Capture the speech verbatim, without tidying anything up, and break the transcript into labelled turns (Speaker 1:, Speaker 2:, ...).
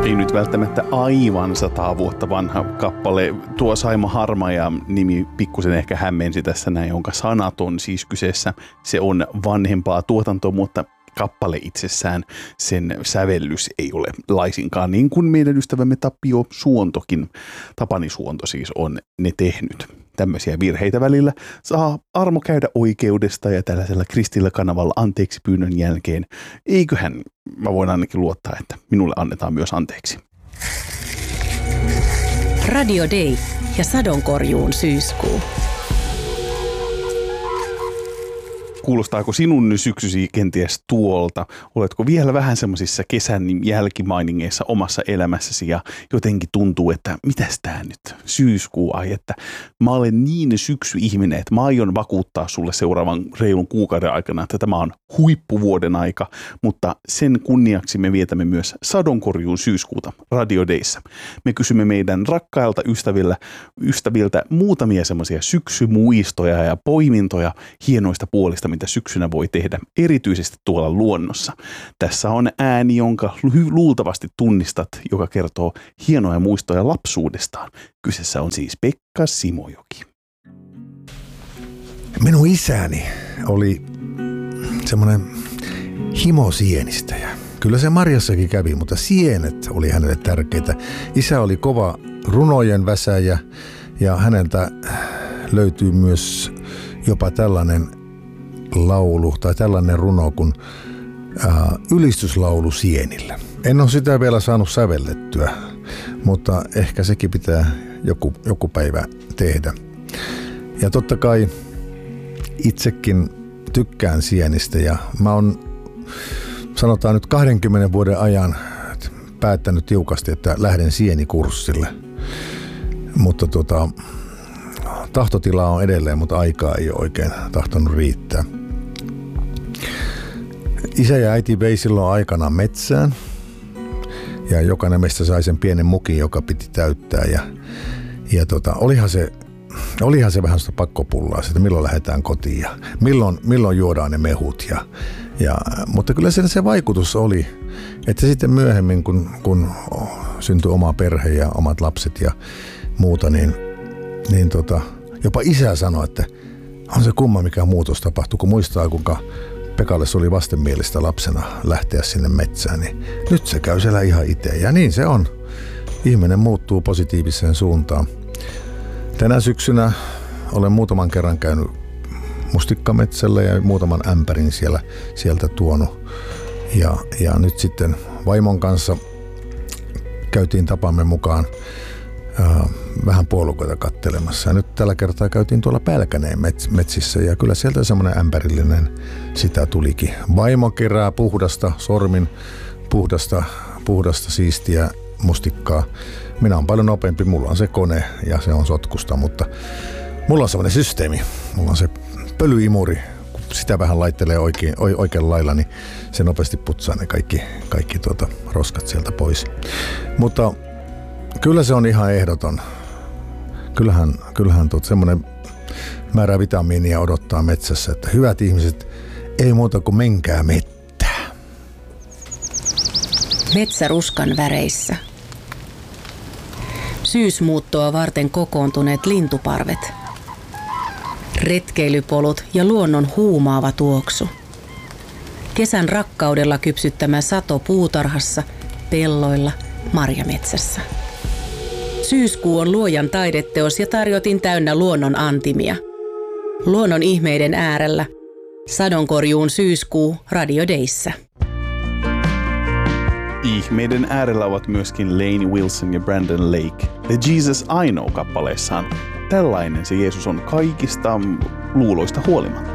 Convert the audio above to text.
Speaker 1: Ei nyt välttämättä aivan sataa vuotta vanha kappale. Tuo Saima Harmaja nimi pikkusen ehkä hämmensi tässä näin, jonka sanat on siis kyseessä. Se on vanhempaa tuotantoa, mutta kappale itsessään, sen sävellys ei ole laisinkaan niin kuin meidän ystävämme Tapio Suontokin, Tapani Suonto siis on ne tehnyt. Tämmöisiä virheitä välillä saa armo käydä oikeudesta ja tällaisella kristillä kanavalla anteeksi pyynnön jälkeen. Eiköhän, mä voin ainakin luottaa, että minulle annetaan myös anteeksi.
Speaker 2: Radio Day ja sadonkorjuun syyskuu.
Speaker 1: Kuulostaako sinun syksysi kenties tuolta? Oletko vielä vähän semmoisissa kesän jälkimainingeissa omassa elämässäsi ja jotenkin tuntuu, että mitäs tää nyt syyskuu, ai että mä olen niin syksyihminen, että mä aion vakuuttaa sulle seuraavan reilun kuukauden aikana, että tämä on huippuvuoden aika, mutta sen kunniaksi me vietämme myös sadonkorjuun syyskuuta Radio Dayssä. Me kysymme meidän rakkailta ystävillä, ystäviltä muutamia semmoisia syksymuistoja ja poimintoja hienoista puolista, mitä syksynä voi tehdä, erityisesti tuolla luonnossa. Tässä on ääni, jonka luultavasti tunnistat, joka kertoo hienoja muistoja lapsuudestaan. Kyseessä on siis Pekka Simojoki.
Speaker 3: Minun isäni oli semmoinen himosienistäjä. Kyllä se marjassakin kävi, mutta sienet oli hänelle tärkeitä. Isä oli kova runojen väsäjä ja häneltä löytyy myös jopa tällainen laulu tai tällainen runo kuin ää, ylistyslaulu sienillä. En ole sitä vielä saanut sävellettyä, mutta ehkä sekin pitää joku, joku päivä tehdä. Ja totta kai itsekin tykkään sienistä ja mä oon sanotaan nyt kahdenkymmenen vuoden ajan päättänyt tiukasti, että lähden sienikurssille. Mutta tota, tahtotila on edelleen, mutta aikaa ei ole oikein tahtonut riittää. Isä ja äiti vei silloin aikana metsään ja jokainen meistä sai sen pienen mukin, joka piti täyttää. Ja, ja tota, olihan, se, olihan se vähän sitä pakkopullaa, että milloin lähdetään kotiin ja milloin, milloin juodaan ne mehut. Ja, ja, mutta kyllä se, se vaikutus oli, että sitten myöhemmin, kun, kun syntyi oma perhe ja omat lapset ja muuta, niin, niin tota, jopa isä sanoi, että on se kumma mikä muutos tapahtui, kun muistaa kuinka Pekalle se oli vastenmielistä lapsena lähteä sinne metsään, niin nyt se käy siellä ihan itse. Ja niin se on. Ihminen muuttuu positiiviseen suuntaan. Tänä syksynä olen muutaman kerran käynyt mustikkametsällä ja muutaman ämpärin siellä, sieltä tuonut. Ja, ja nyt sitten vaimon kanssa käytiin tapamme mukaan äh, vähän puolukoita kattelemassa. Ja nyt tällä kertaa käytiin tuolla Pälkäneen mets- metsissä ja kyllä sieltä semmoinen ämpärillinen sitä tulikin. Vaimo kerää puhdasta, sormin puhdasta, puhdasta siistiä mustikkaa. Minä olen paljon nopeampi, mulla on se kone ja se on sotkusta, mutta mulla on semmoinen systeemi. Mulla on se pölyimuri, kun sitä vähän laittelee oikein, oikein lailla, niin se nopeasti putsaa ne kaikki, kaikki tuota roskat sieltä pois. Mutta kyllä se on ihan ehdoton. Kyllähän, kyllähän tuot semmoinen määrä vitamiinia odottaa metsässä, että hyvät ihmiset, ei muuta kuin menkää mettää.
Speaker 2: Metsäruskan väreissä. Syysmuuttoa varten kokoontuneet lintuparvet. Retkeilypolut ja luonnon huumaava tuoksu. Kesän rakkaudella kypsyttämä sato puutarhassa, pelloilla, marjametsässä. Syyskuu on luojan taideteos ja tarjotin täynnä luonnon antimia. Luonnon ihmeiden äärellä. Sadonkorjuun syyskuu Radio Dayssä.
Speaker 1: Ihmeiden äärellä ovat myöskin Lainey Wilson ja Brandon Lake. The Jesus I Know -kappaleessaan. Tällainen se Jeesus on kaikista luuloista huolimatta.